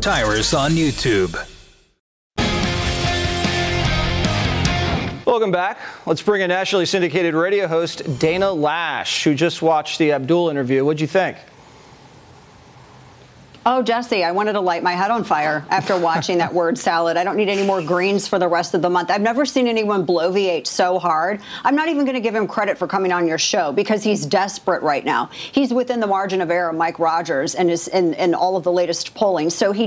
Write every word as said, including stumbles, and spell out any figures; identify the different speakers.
Speaker 1: Tyrus on YouTube.
Speaker 2: Welcome back. Let's bring in nationally syndicated radio host Dana Loesch, who just watched the Abdul interview. What'd you think?
Speaker 3: Oh, Jesse, I wanted to light my head on fire after watching that word salad. I don't need any more greens for the rest of the month. I've never seen anyone bloviate so hard. I'm not even going to give him credit for coming on your show because he's desperate right now. He's within the margin of error, Mike Rogers, and is in, in all of the latest polling. So he